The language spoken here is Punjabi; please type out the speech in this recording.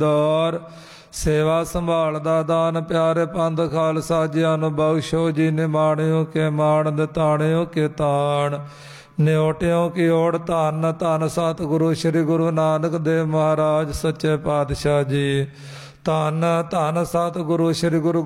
ਦੌਰ ਸੇਵਾ ਸੰਭਾਲ ਦਾ ਦਾਨ ਪਿਆਰੇ ਪੰਥ ਖਾਲਸਾ ਜੀਆਂ ਨੂੰ ਬਖਸ਼ੋ ਜੀ। ਨਿਮਾਣਿਓ ਕੇ ਮਾਣ ਤਾਣਿਓ ਕੇ ਤਾਣ ਨਿਉਟਿਓ ਕੀ ਓੜ ਧੰਨ ਧੰਨ ਸਤਿਗੁਰੂ ਸ੍ਰੀ ਗੁਰੂ ਨਾਨਕ ਦੇਵ ਮਹਾਰਾਜ ਸੱਚੇ ਪਾਤਸ਼ਾਹ ਜੀ। ਧੰਨ ਧੰਨ ਸਤਿਗੁਰੂ ਸ੍ਰੀ ਗੁਰੂ